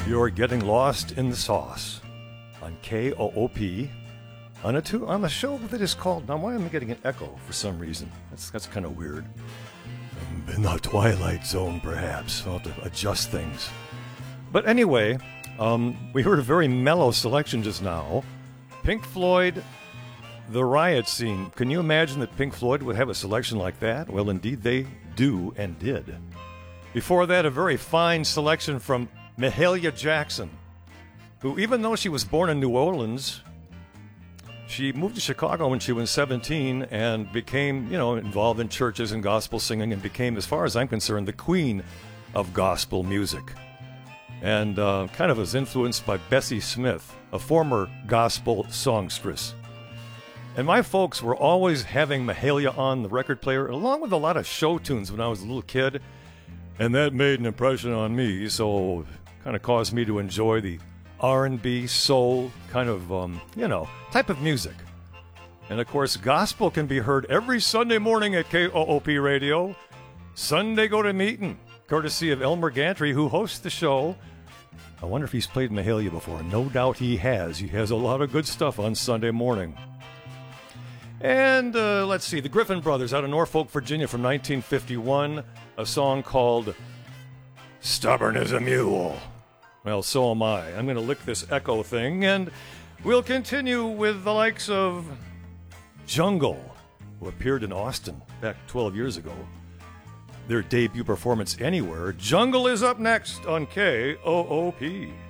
You're getting lost in the sauce on KOOP on a show that is called. Now, why am I getting an echo for some reason? That's kind of weird. In the Twilight Zone, perhaps. I'll have to adjust things. But anyway, we heard a very mellow selection just now. Pink Floyd, The Riot Scene. Can you imagine that Pink Floyd would have a selection like that? Well, indeed they do and did. Before that, a very fine selection from Mahalia Jackson, who, even though she was born in New Orleans, she moved to Chicago when she was 17 and became, involved in churches and gospel singing and became, as far as I'm concerned, the queen of gospel music. And kind of was influenced by Bessie Smith, a former gospel songstress. And my folks were always having Mahalia on the record player, along with a lot of show tunes when I was a little kid. And that made an impression on me, so kind of caused me to enjoy the R&B, soul kind of, type of music. And, of course, gospel can be heard every Sunday morning at KOOP Radio. Sunday Go to Meetin', courtesy of Elmer Gantry, who hosts the show. I wonder if he's played Mahalia before. No doubt he has. He has a lot of good stuff on Sunday morning. And let's see, the Griffin Brothers out of Norfolk, Virginia from 1951, a song called Stubborn as a Mule. Well, so am I. I'm going to lick this echo thing, and we'll continue with the likes of Jungle, who appeared in Austin back 12 years ago. Their debut performance anywhere. Jungle is up next on KOOP.